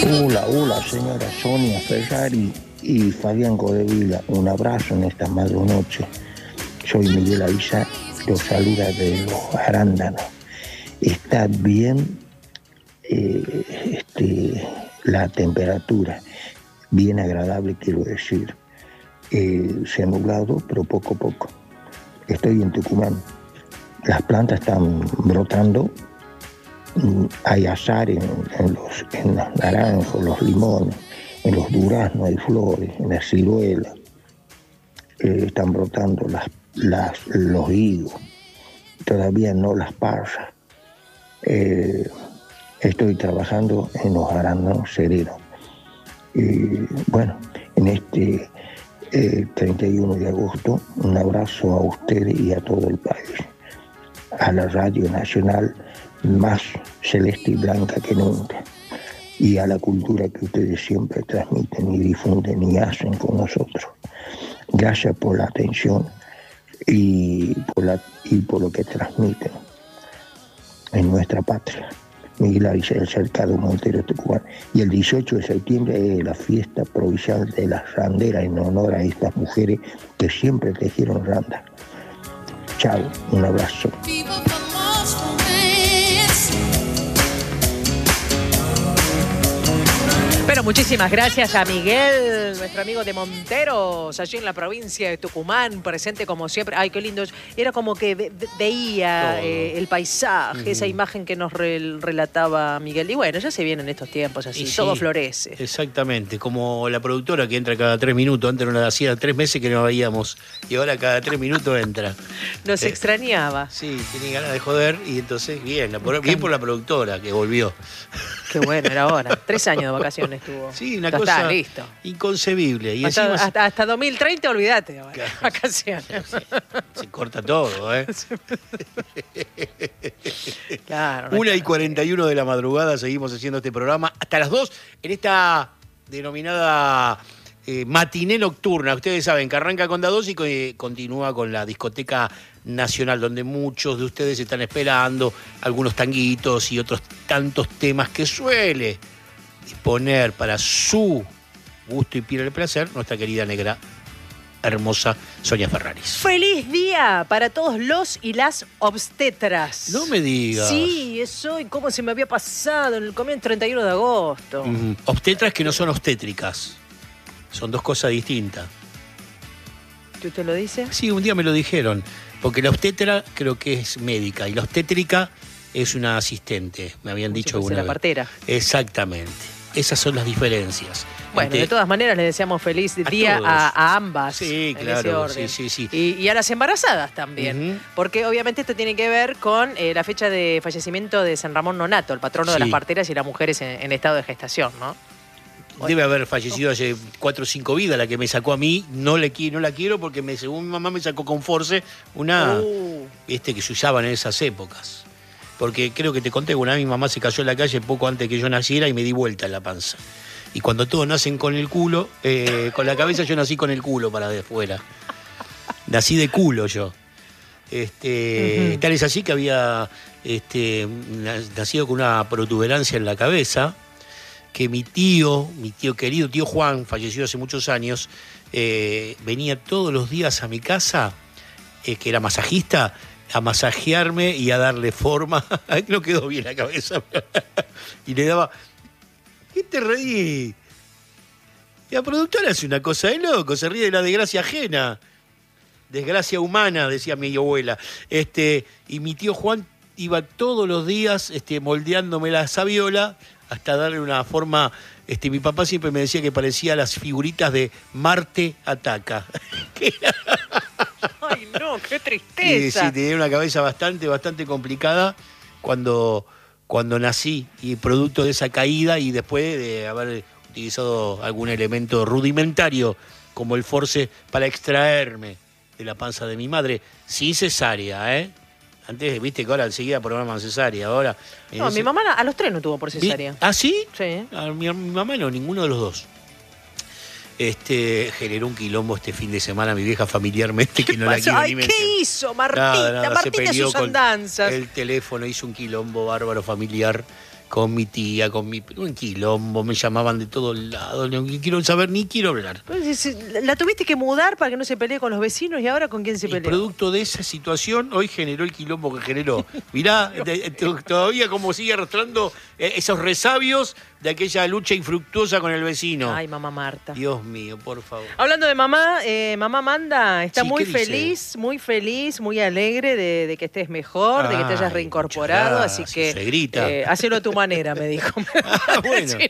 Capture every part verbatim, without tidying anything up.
Hola, hola, señora Sonia Ferrari y Fabián Codevila. Un abrazo en esta madrunoche. Soy Miguel Avisa, los saluda de los arándanos. Está bien eh, este, la temperatura, bien agradable, quiero decir. Eh, se ha nublado, pero poco a poco. Estoy en Tucumán. Las plantas están brotando. Hay azar en, en, los, en los naranjos, los limones, en los duraznos hay flores, en las ciruelas. Eh, están brotando las, las, los higos, todavía no las pasas. Eh, estoy trabajando en los arándanos serenos. Eh, bueno, en este eh, treinta y uno de agosto, un abrazo a ustedes y a todo el país. A la Radio Nacional, más celeste y blanca que nunca, y a la cultura que ustedes siempre transmiten y difunden y hacen con nosotros. Gracias por la atención y por, la, y por lo que transmiten en nuestra patria. Miguel Avisa, el Cercado Montero, Tucumán. Y el dieciocho de septiembre es la fiesta provincial de las randeras en honor a estas mujeres que siempre tejieron randas. Chao, un abrazo. Pero muchísimas gracias a Miguel, nuestro amigo de Monteros, allí en la provincia de Tucumán, presente como siempre. Ay, qué lindo. Era como que ve, veía eh, el paisaje, uh-huh. esa imagen que nos re, relataba Miguel. Y bueno, ya se vienen estos tiempos así, sí, todo florece. Exactamente, como la productora que entra cada tres minutos. Antes no la hacía tres meses que no la veíamos y ahora cada tres minutos entra. Nos eh, extrañaba. Sí, tenía ganas de joder y entonces bien, por, bien por la productora que volvió. Qué bueno, era hora. Tres años de vacaciones tuvo. Sí, una ya cosa está, listo. inconcebible. Y hasta, encima, hasta, hasta dos mil treinta, olvídate. Claro, vacaciones. Se, se corta todo, ¿eh? Claro. No Una y cuarenta y uno de la madrugada seguimos haciendo este programa. Hasta las dos en esta denominada eh, matiné nocturna. Ustedes saben que arranca con Da dos y que continúa con la discoteca nacional, donde muchos de ustedes están esperando algunos tanguitos y otros tantos temas que suele disponer para su gusto y piel el placer nuestra querida negra hermosa Sonia Ferraris. ¡Feliz día para todos los y las obstetras! No me digas. Sí, es hoy, ¿cómo se me había pasado? En el comienzo treinta y uno de agosto. Mm, obstetras que no son obstétricas. Son dos cosas distintas. ¿Tú te lo dices? Sí, un día me lo dijeron. Porque la obstetra creo que es médica y la obstétrica es una asistente, me habían Como dicho si fuese alguna la vez. partera. Exactamente. Esas son las diferencias. Bueno, Entre... de todas maneras les deseamos feliz a día a, a ambas. Sí, en claro, ese orden. sí, sí, sí. Y, y a las embarazadas también. Uh-huh. Porque obviamente esto tiene que ver con eh, la fecha de fallecimiento de San Ramón Nonato, el patrono sí. de las parteras y las mujeres en, en estado de gestación, ¿no? Debe haber fallecido hace cuatro o cinco vidas la que me sacó a mí. No, le, no la quiero porque me, según mi mamá me sacó con force una uh. este, que se usaban en esas épocas. Porque creo que te conté que una vez mi mamá se cayó en la calle poco antes que yo naciera y me di vuelta en la panza. Y cuando todos nacen con el culo, eh, con la cabeza, yo nací con el culo para de afuera. Nací de culo yo. Este, uh-huh. Tal es así que había este, nacido con una protuberancia en la cabeza, que mi tío, mi tío querido, tío Juan, falleció hace muchos años, eh, venía todos los días a mi casa, eh, que era masajista, a masajearme y a darle forma. No quedó bien la cabeza. Y le daba... ¿Qué te reí? Y la productora hace una cosa de loco, se ríe de la desgracia ajena. Desgracia humana, decía mi abuela. Este, y mi tío Juan iba todos los días este, moldeándome la sabiola hasta darle una forma. Este, mi papá siempre me decía que parecía las figuritas de Marte Ataca. Ay, no, qué tristeza. Sí, sí, tenía una cabeza bastante, bastante complicada cuando, cuando nací, y producto de esa caída y después de haber utilizado algún elemento rudimentario como el force para extraerme de la panza de mi madre, sin cesárea, ¿eh? Antes, viste que ahora enseguida programan cesárea, ahora... No, ese... mi mamá a los tres no tuvo por cesárea. ¿Ah, sí? Sí. A mi, a mi mamá no, ninguno de los dos. Este, generó un quilombo este fin de semana mi vieja familiarmente que no la quiero Ay, ni ¿qué hizo Martita? Nada, nada, Martita y sus andanzas. El teléfono hizo un quilombo bárbaro familiar con mi tía, con mi... Un quilombo, me llamaban de todos lados, no quiero saber ni quiero hablar. La tuviste que mudar para que no se pelee con los vecinos y ahora ¿con quién se Y peleó? producto de esa situación, hoy generó el quilombo que generó. Mirá, de- de- todavía como sigue arrastrando eh, esos resabios de aquella lucha infructuosa con el vecino. Ay, mamá Marta. Dios mío, por favor. Hablando de mamá, eh, mamá Amanda está Sí, muy ¿qué dice? feliz, muy feliz, muy alegre de, de que estés mejor, de que te hayas Ay, reincorporado, muchas así gracias, que suegrita. eh, hacelo a tu manera, me dijo. Ah, bueno. Sí,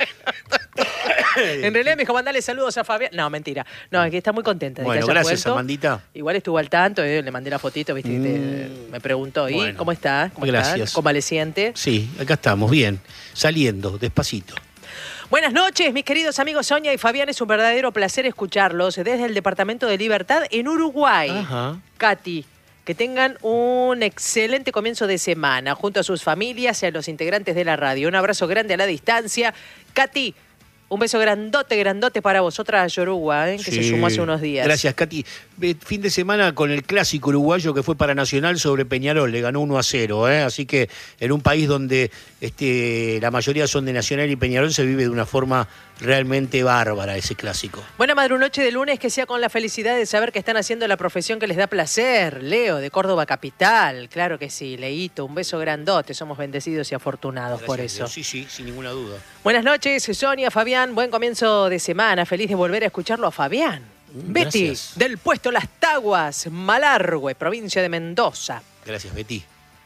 en realidad me dijo, mandale saludos a Fabián. No, mentira. No, es que está muy contenta de Bueno, que hayas gracias, vuelto. Amandita. Igual estuvo al tanto, eh, le mandé la fotito, viste, que te- Mm. me preguntó, ¿y Bueno. cómo estás? ¿Cómo Gracias. estás? ¿Convaleciente? Sí, acá estamos, bien. Saliendo, despacito. Buenas noches, mis queridos amigos Sonia y Fabián. Es un verdadero placer escucharlos desde el Departamento de Libertad en Uruguay. Ajá. Katy, que tengan un excelente comienzo de semana junto a sus familias y a los integrantes de la radio. Un abrazo grande a la distancia. Katy, un beso grandote, grandote para vosotras, Yoruba, ¿eh? que se Sí. sumó hace unos días. Gracias, Katy. Eh, Fin de semana con el clásico uruguayo que fue para Nacional sobre Peñarol, le ganó uno a cero, ¿eh? Así que en un país donde este, la mayoría son de Nacional y Peñarol se vive de una forma realmente bárbara ese clásico. Buena madrunoche de lunes, que sea con la felicidad de saber que están haciendo la profesión que les da placer. Leo, de Córdoba Capital. Claro que sí, Leito, un beso grandote. Somos bendecidos y afortunados por Gracias, eso. Dios. Sí, sí, sin ninguna duda. Buenas noches, Sonia, Fabián. Buen comienzo de semana. Feliz de volver a escucharlo a Fabián. Mm, Betty, gracias. del puesto Las Taguas, Malargüe, provincia de Mendoza. Gracias, Betty.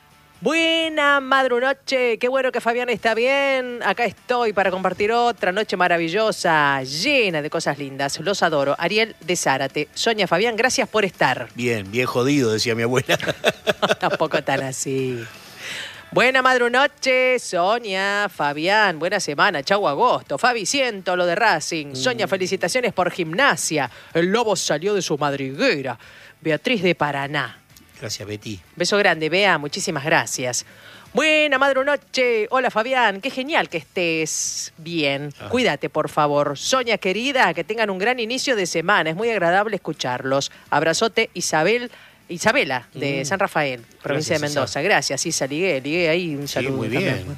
Buena madrunoche, qué bueno que Fabián está bien. Acá estoy para compartir otra noche maravillosa, llena de cosas lindas. Los adoro. Ariel de Zárate. Sonia, Fabián, gracias por estar. Bien, bien jodido, decía mi abuela. Tampoco tan así. Buena madrunoche, Sonia, Fabián, buena semana, chau agosto. Fabi, siento lo de Racing. Sonia, felicitaciones por gimnasia. El lobo salió de su madriguera. Beatriz de Paraná. Gracias, Betty. Beso grande, Bea, muchísimas gracias. Buena madrunoche. Hola, Fabián, qué genial que estés bien. Ah. Cuídate, por favor. Sonia, querida, que tengan un gran inicio de semana. Es muy agradable escucharlos. Abrazote, Isabel... Isabela, de Mm. San Rafael, provincia Gracias, de Mendoza. Gracias, Isa, ligué, ligué ahí un Sí, saludo. muy también. bien.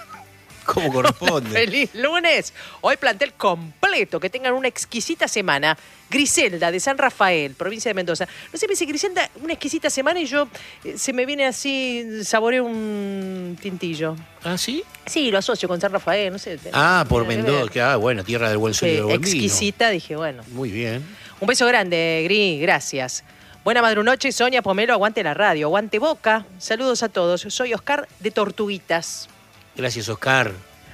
¿Cómo corresponde? Feliz lunes. Hoy plantel completo. Que tengan una exquisita semana. Griselda, de San Rafael, provincia de Mendoza. No sé, me dice Griselda, una exquisita semana y yo eh, se me viene así, saboreo un tintillo. ¿Ah, sí? Sí, lo asocio con San Rafael, no sé. Ah, por tiene que ver. Mendoza. Ah, bueno, tierra del buen sol y Eh, del buen vino. exquisita, dije, bueno. Muy bien. Un beso grande, Gris, gracias. Buena madrunoche, Sonia Pomelo, aguante la radio, aguante Boca. Saludos a todos. Soy Oscar de Tortuguitas. Gracias, Oscar.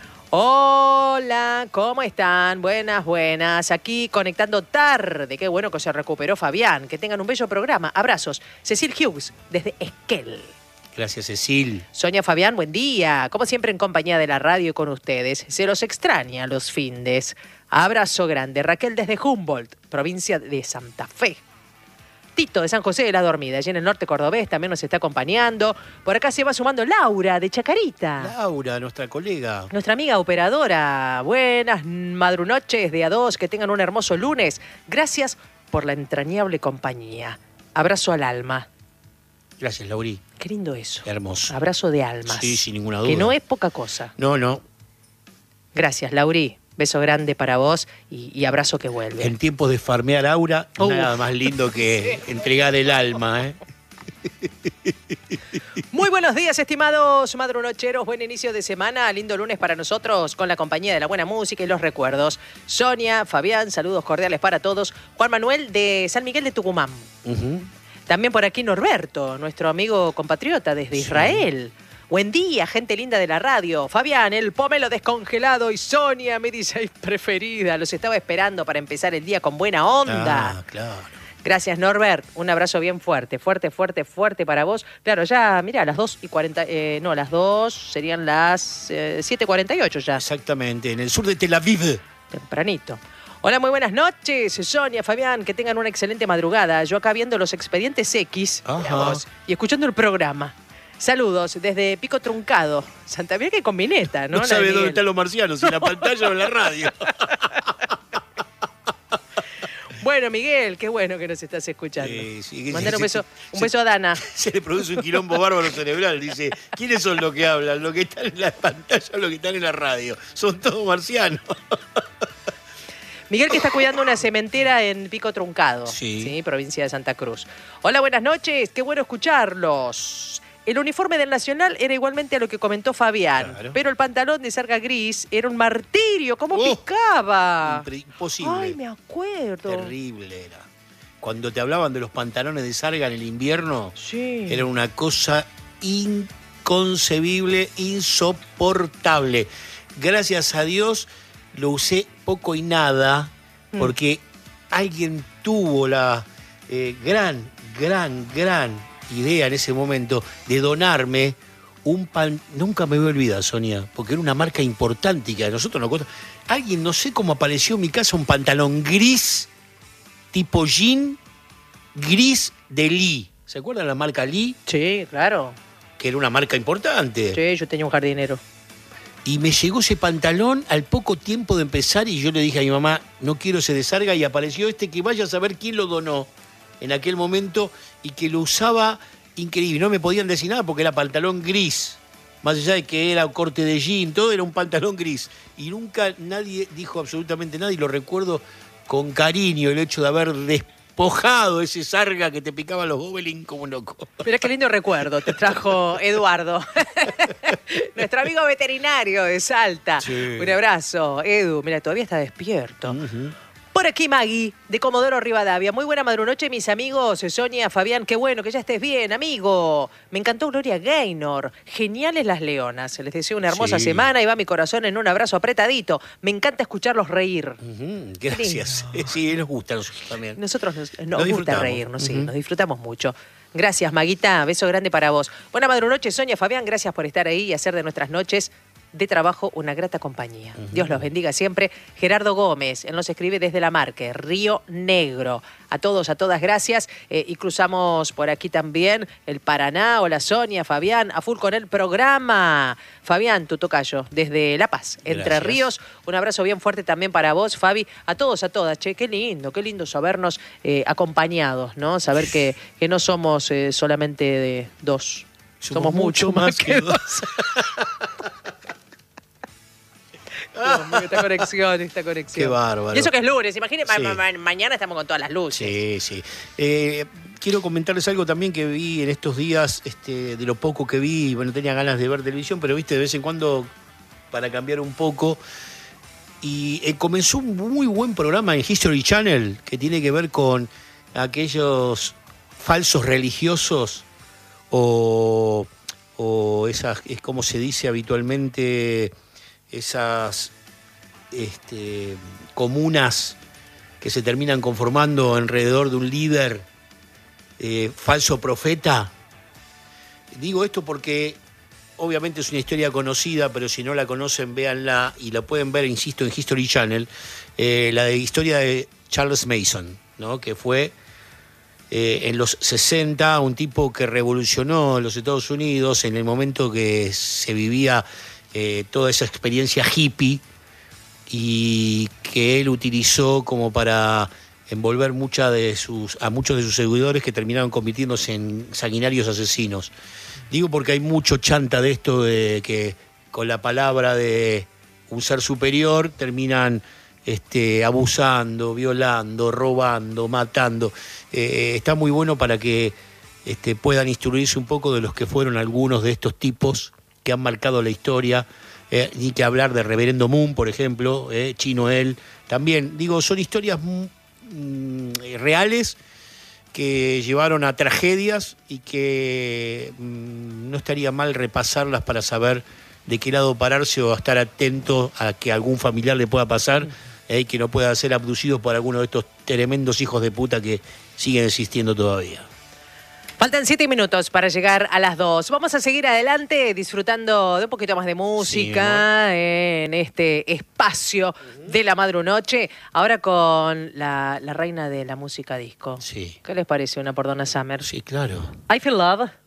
Hola, ¿cómo están? Buenas, buenas. Aquí conectando tarde. Qué bueno que se recuperó Fabián. Que tengan un bello programa. Abrazos. Cecil Hughes, desde Esquel. Gracias, Cecil. Sonia, Fabián, buen día. Como siempre en compañía de la radio y con ustedes. Se los extraña los findes. Abrazo grande. Raquel desde Humboldt, provincia de Santa Fe. Tito de San José de la Dormida, allí en el norte cordobés, también nos está acompañando. Por acá se va sumando Laura de Chacarita. Laura, nuestra colega. Nuestra amiga operadora. Buenas madrunoches de a dos, que tengan un hermoso lunes. Gracias por la entrañable compañía. Abrazo al alma. Gracias, Lauri. Qué lindo eso. Hermoso. Abrazo de almas. Sí, sin ninguna duda. Que no es poca cosa. No, no. Gracias, Lauri. Beso grande para vos y, y abrazo que vuelve. En tiempos de farmear aura, Uf. nada más lindo que entregar el alma, ¿eh? Muy buenos días, estimados madrunocheros. Buen inicio de semana. Lindo lunes para nosotros con la compañía de la buena música y los recuerdos. Sonia, Fabián, saludos cordiales para todos. Juan Manuel de San Miguel de Tucumán. Ujú. También por aquí Norberto, nuestro amigo compatriota desde Sí. Israel. Buen día, gente linda de la radio. Fabián, el pomelo descongelado y Sonia, mi D J preferida. Los estaba esperando para empezar el día con buena onda. Ah, claro. Gracias, Norbert. Un abrazo bien fuerte, fuerte, fuerte, fuerte para vos. Claro, ya, mira, las dos y cuarenta, eh, no, las dos serían las eh, siete y cuarenta y ocho ya. Exactamente, en el sur de Tel Aviv. Tempranito. Hola, muy buenas noches, Sonia, Fabián, que tengan una excelente madrugada. Yo acá viendo los expedientes X Ajá. mirá vos, y escuchando el programa. Saludos desde Pico Truncado. Santa Miguel que combineta, ¿no? No, La sabe de dónde Miguel. están los marcianos, si en la pantalla o en la radio. Bueno, Miguel, qué bueno que nos estás escuchando. Eh, sí, Mandar un se- beso, se- un se- beso a Dana. Se le produce un quilombo bárbaro cerebral. Dice, ¿quiénes son los que hablan? ¿Los que están en la pantalla o los que están en la radio? Son todos marcianos. Miguel que está cuidando una cementera en Pico Truncado, Sí. ¿sí? Provincia de Santa Cruz. Hola, buenas noches, qué bueno escucharlos. El uniforme del Nacional era igualmente a lo que comentó Fabián, Claro. pero el pantalón de sarga gris era un martirio, ¿cómo Oh, picaba? Impre- Imposible. Ay, me acuerdo. Terrible era. Cuando te hablaban de los pantalones de sarga en el invierno, Sí. era una cosa inconcebible, insoportable. Gracias a Dios lo usé poco y nada, Mm. porque alguien tuvo la eh, gran, gran, gran idea en ese momento de donarme un pan. Nunca me voy a olvidar, Sonia, porque era una marca importante y que a nosotros nos costó. Alguien, no sé cómo apareció en mi casa, un pantalón gris, tipo jean, gris de Lee. ¿Se acuerdan la marca Lee? Sí, claro. Que era una marca importante. Sí, yo tenía un jardinero. Y me llegó ese pantalón al poco tiempo de empezar y yo le dije a mi mamá, no quiero ese de sarga, y apareció este que vaya a saber quién lo donó en aquel momento y que lo usaba increíble. No me podían decir nada porque era pantalón gris. Más allá de que era corte de jean, todo era un pantalón gris. Y nunca nadie dijo absolutamente nada y lo recuerdo con cariño el hecho de haber despojado ese sarga que te picaba los gobelin como loco. Mira qué lindo recuerdo te trajo Eduardo, nuestro amigo veterinario de Salta. Sí. Un abrazo, Edu. Mira, todavía está despierto. Ujú. Por aquí Maggie, de Comodoro Rivadavia. Muy buena madrunoche, mis amigos. Sonia, Fabián, qué bueno que ya estés bien, amigo. Me encantó Gloria Gaynor. Geniales las leonas. Les deseo una hermosa Sí. semana y va mi corazón en un abrazo apretadito. Me encanta escucharlos reír. Ujú, gracias. Sí, nos gusta a nosotros también. Nosotros nos, nos Lo gusta disfrutamos. reírnos, sí, Ujú. nos disfrutamos mucho. Gracias, Maguita. Beso grande para vos. Buena madrunoche, Sonia, Fabián. Gracias por estar ahí y hacer de nuestras noches de trabajo una grata compañía. Ujú. Dios los bendiga siempre. Gerardo Gómez, él nos escribe desde La Marque, Río Negro. A todos, a todas, gracias. Eh, y cruzamos por aquí también el Paraná. Hola, Sonia, Fabián, a full con el programa. Fabián, tu tocayo, desde La Paz, Entre Gracias. Ríos. Un abrazo bien fuerte también para vos, Fabi. A todos, a todas. Che, qué lindo, qué lindo sabernos eh, acompañados, ¿no? Saber que, que no somos eh, solamente de dos. Somos, mucho más que dos. Dios mío, esta conexión, esta conexión. Qué bárbaro. Y eso que es lunes, imagínate, ma- Sí. ma- ma- mañana estamos con todas las luces. Sí, sí. Eh, quiero comentarles algo también que vi en estos días, este, de lo poco que vi, bueno, tenía ganas de ver televisión, pero viste, de vez en cuando, para cambiar un poco. Y eh, comenzó un muy buen programa en History Channel que tiene que ver con aquellos falsos religiosos o, o esas, es como se dice habitualmente, esas este, comunas que se terminan conformando alrededor de un líder eh, falso profeta. Digo esto porque obviamente es una historia conocida, pero si no la conocen, véanla y la pueden ver, insisto, en History Channel, eh, la de historia de Charles Mason, ¿no? Que fue eh, en los sesenta un tipo que revolucionó los Estados Unidos en el momento que se vivía eh, toda esa experiencia hippie y que él utilizó como para envolver mucha de sus, a muchos de sus seguidores que terminaron convirtiéndose en sanguinarios asesinos. Digo porque hay mucho chanta de esto de que con la palabra de un ser superior terminan este, abusando, violando, robando, matando. Eh, está muy bueno para que este, puedan instruirse un poco de los que fueron algunos de estos tipos que han marcado la historia. Eh, ni que hablar de Reverendo Moon, por ejemplo, eh, Chino él. También, digo, son historias mm, reales que llevaron a tragedias y que mmm, no estaría mal repasarlas para saber de qué lado pararse o estar atento a que algún familiar le pueda pasar, eh, que no pueda ser abducido por alguno de estos tremendos hijos de puta que siguen existiendo todavía. Faltan siete minutos para llegar a las dos. Vamos a seguir adelante disfrutando de un poquito más de música Sí, en este espacio uh-huh. de la madrunoche. Ahora con la, la reina de la música disco. Sí. ¿Qué les parece una por Donna Summer? Sí, claro. I Feel Love.